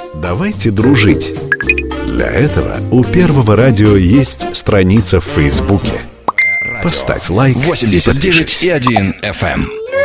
Давайте дружить. Для этого у Первого радио есть страница в Фейсбуке. Поставь лайк. 89,1 FM.